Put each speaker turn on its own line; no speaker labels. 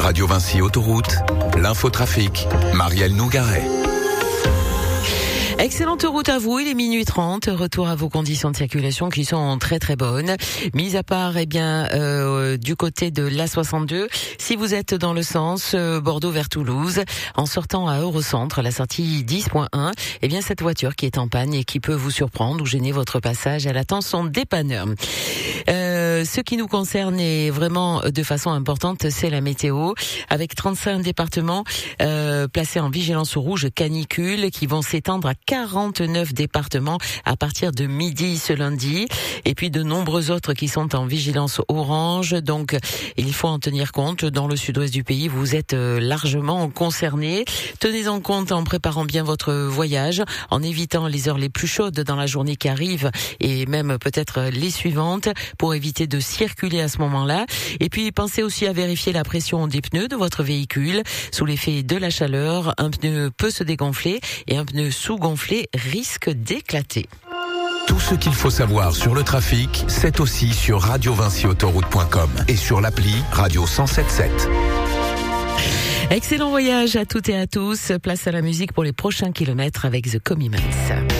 Radio Vinci Autoroute, l'infotrafic, Marielle Nougaret.
Excellente route à vous, il est minuit 30, retour à vos conditions de circulation qui sont très très bonnes. Mis à part, du côté de l'A62, si vous êtes dans le sens Bordeaux vers Toulouse, en sortant à Eurocentre, la sortie 10.1, cette voiture qui est en panne et qui peut vous surprendre ou gêner votre passage, elle attend son dépanneur. Ce qui nous concerne est vraiment de façon importante, c'est la météo, avec 35 départements placés en vigilance rouge canicule qui vont s'étendre à 49 départements à partir de midi ce lundi, et puis de nombreux autres qui sont en vigilance orange. Donc il faut en tenir compte. Dans le sud-ouest du pays, vous êtes largement concernés. Tenez-en compte en préparant bien votre voyage, en évitant les heures les plus chaudes dans la journée qui arrive et même peut-être les suivantes pour éviter de circuler à ce moment-là. Et puis pensez aussi à vérifier la pression des pneus de votre véhicule. Sous l'effet de la chaleur, un pneu peut se dégonfler et un pneu sous-gonflé risque d'éclater.
Tout ce qu'il faut savoir sur le trafic, c'est aussi sur radiovinciautoroute.com et sur l'appli Radio 107.7.
Excellent voyage à toutes et à tous. Place à la musique pour les prochains kilomètres avec The Comimans.